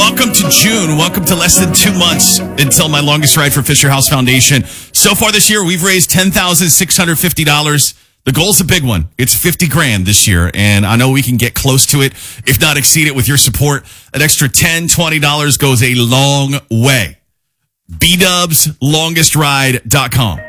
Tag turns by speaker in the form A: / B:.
A: Welcome to June. Welcome to less than 2 months until my longest ride for Fisher House Foundation. So far this year, we've raised $10,650. The goal's a big one. It's $50,000 this year, and I know we can get close to it, if not exceed it, with your support. An extra $10, $20 goes a long way. BDubsLongestRide.com.